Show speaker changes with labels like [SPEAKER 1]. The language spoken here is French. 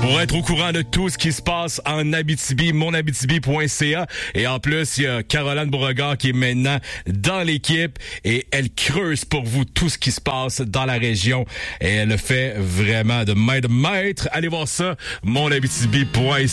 [SPEAKER 1] Pour être au courant de tout ce qui se passe en Abitibi, monabitibi.ca. Et en plus, il y a Caroline Beauregard qui est maintenant dans l'équipe et elle creuse pour vous tout ce qui se passe dans la région. Et elle le fait vraiment de main de maître. Allez voir ça, monabitibi.ca.